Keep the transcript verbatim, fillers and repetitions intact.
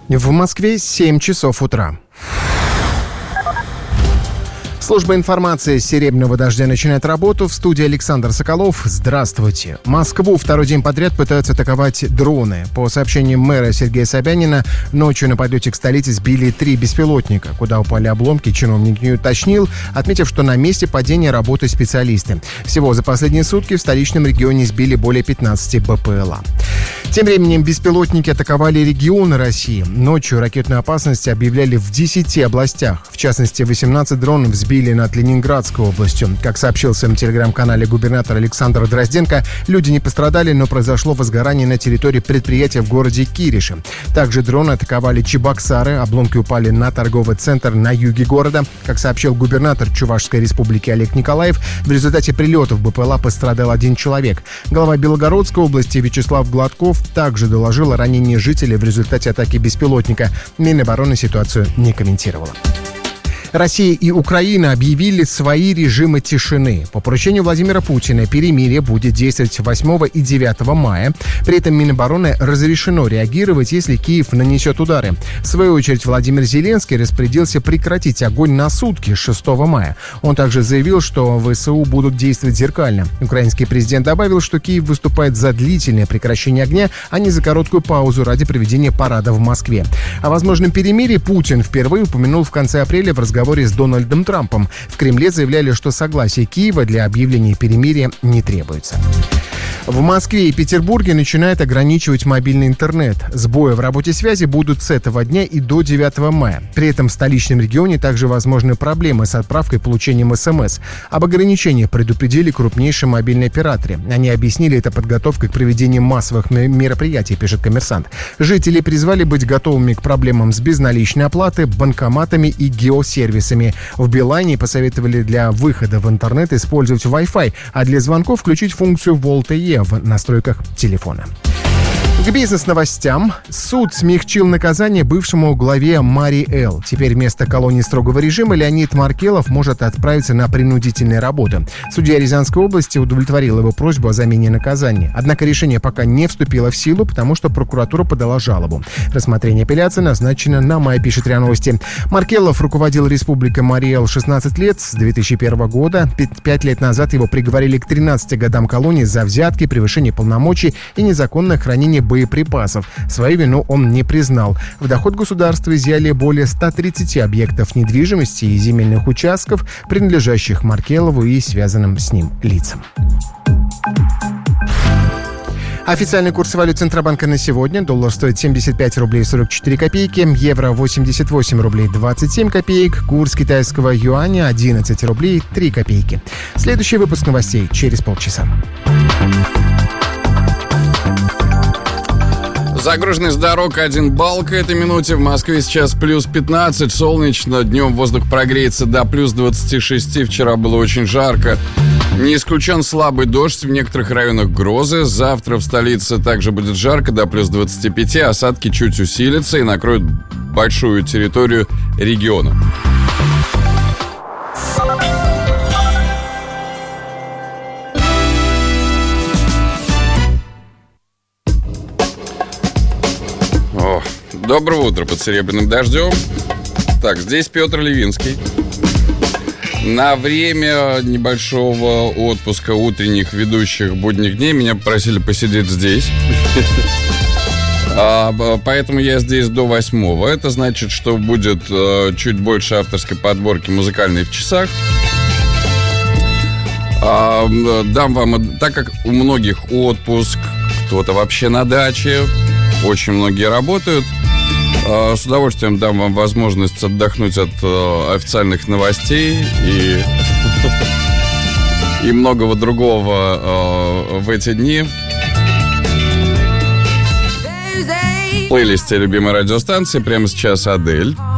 В Москве семь часов утра. Служба информации «Серебряного дождя» начинает работу. В студии Александр Соколов. Здравствуйте. Москву второй день подряд пытаются атаковать дроны. По сообщениям мэра Сергея Собянина, ночью на подлете к столице сбили три беспилотника. Куда упали обломки, чиновник не уточнил, отметив, что на месте падения работают специалисты. Всего за последние сутки в столичном регионе сбили более пятнадцати БПЛА. Тем временем беспилотники атаковали регионы России. Ночью ракетную опасность объявляли в десяти областях. В частности, восемнадцать дронов сбили над Ленинградской областью. Как сообщил в своем телеграм-канале губернатор Александр Дрозденко, люди не пострадали, но произошло возгорание на территории предприятия в городе Кириши. Также дроны атаковали Чебоксары, обломки упали на торговый центр на юге города. Как сообщил губернатор Чувашской республики Олег Николаев, в результате прилетов БПЛА пострадал один человек. Глава Белгородской области Вячеслав Гладков также доложил о ранении жителей в результате атаки беспилотника. Минобороны ситуацию не комментировала. Россия и Украина объявили свои режимы тишины. По поручению Владимира Путина перемирие будет действовать восьмого и девятого мая. При этом Минобороны разрешено реагировать, если Киев нанесет удары. В свою очередь Владимир Зеленский распорядился прекратить огонь на сутки с шестого мая. Он также заявил, что ВСУ будут действовать зеркально. Украинский президент добавил, что Киев выступает за длительное прекращение огня, а не за короткую паузу ради проведения парада в Москве. О возможном перемирии Путин впервые упомянул в конце апреля в разговоре с Дональдом Трампом. В Кремле заявляли, что согласие Киева для объявления перемирия не требуется. В Москве и Петербурге начинают ограничивать мобильный интернет. Сбои в работе связи будут с этого дня и до девятого мая. При этом в столичном регионе также возможны проблемы с отправкой и получением СМС. Об ограничениях предупредили крупнейшие мобильные операторы. Они объяснили это подготовкой к проведению массовых мероприятий, пишет «Коммерсант». Жители призвали быть готовыми к проблемам с безналичной оплатой, банкоматами и геосервисами. В Билайне посоветовали для выхода в интернет использовать Wi-Fi, а для звонков включить функцию Волт и Е в настройках телефона. К бизнес-новостям. Суд смягчил наказание бывшему главе Марий Эл. Теперь вместо колонии строгого режима Леонид Маркелов может отправиться на принудительные работы. Судья Рязанской области удовлетворил его просьбу о замене наказания. Однако решение пока не вступило в силу, потому что прокуратура подала жалобу. Рассмотрение апелляции назначено на май, пишет РИА Новости. Маркелов руководил республикой Марий Эл шестнадцать лет с две тысячи первого года. Пять лет назад его приговорили к тринадцати годам колонии за взятки, превышение полномочий и незаконное хранение боеприпасов. Свою вину он не признал. В доход государства изъяли более ста тридцати объектов недвижимости и земельных участков, принадлежащих Маркелову и связанным с ним лицам. Официальный курс валют Центробанка на сегодня. Доллар стоит семьдесят пять рублей сорок четыре копейки, евро восемьдесят восемь рублей двадцать семь копеек, курс китайского юаня одиннадцать рублей три копейки. Следующий выпуск новостей через полчаса. Загруженность дорог один балл к этой минуте. В Москве сейчас плюс пятнадцать, солнечно. Днем воздух прогреется до плюс двадцати шести. Вчера было очень жарко. Не исключен слабый дождь, в некоторых районах грозы. Завтра в столице также будет жарко, до плюс двадцати пяти. Осадки чуть усилятся и накроют большую территорию региона. Доброе утро под серебряным дождем. Так, здесь Петр Левинский. На время небольшого отпуска утренних ведущих будних дней меня попросили посидеть здесь. Поэтому я здесь до восьмого. Это значит, что будет чуть больше авторской подборки музыкальной в часах. Дам вам, так как у многих отпуск, кто-то вообще на даче, очень многие работают, с удовольствием дам вам возможность отдохнуть от э, официальных новостей и, и многого другого э, в эти дни. В плейлисте любимой радиостанции прямо сейчас Адель.